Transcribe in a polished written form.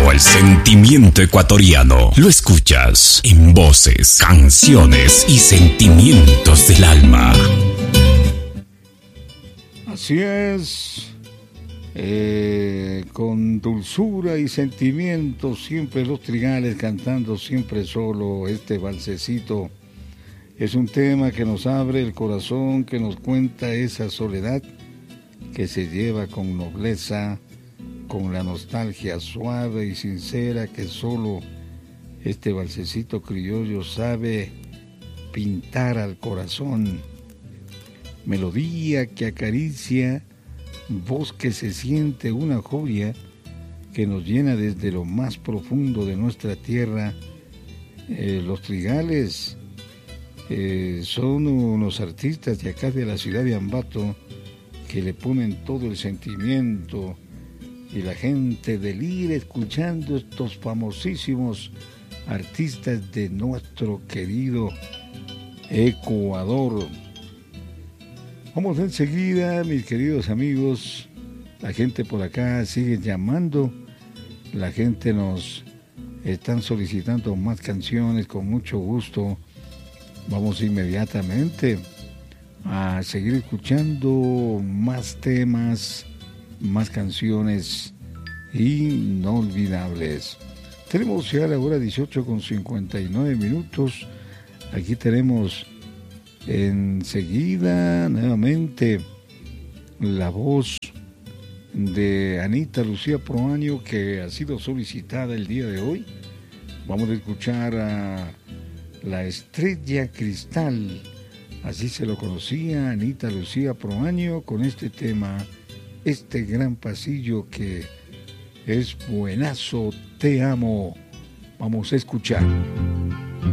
Todo el sentimiento ecuatoriano lo escuchas en voces, canciones y sentimientos del alma. Así es, con dulzura y sentimiento, siempre Los Trigales cantando siempre solo este valsecito. Es un tema que nos abre el corazón, que nos cuenta esa soledad que se lleva con nobleza, con la nostalgia suave y sincera que solo este valsecito criollo sabe pintar al corazón. Melodía que acaricia, voz que se siente una joya que nos llena desde lo más profundo de nuestra tierra. Los Trigales son unos artistas de acá de la ciudad de Ambato que le ponen todo el sentimiento y la gente delira escuchando estos famosísimos artistas de nuestro querido Ecuador. Vamos enseguida, mis queridos amigos. La gente por acá sigue llamando. La gente nos están solicitando más canciones con mucho gusto. Vamos inmediatamente a seguir escuchando más temas, más canciones inolvidables. Tenemos ya la hora 18:59. Aquí tenemos enseguida nuevamente la voz de Anita Lucía Proaño, que ha sido solicitada el día de hoy. Vamos a escuchar a la Estrella Cristal, así se lo conocía Anita Lucía Proaño, con este tema, este gran pasillo que es buenazo, te amo. Vamos a escuchar.